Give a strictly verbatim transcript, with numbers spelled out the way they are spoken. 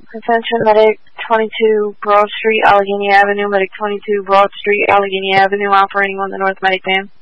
Attention, Medic twenty-two Broad Street, Allegheny Avenue. Medic twenty-two Broad Street, Allegheny Avenue, operating on the North Medic van.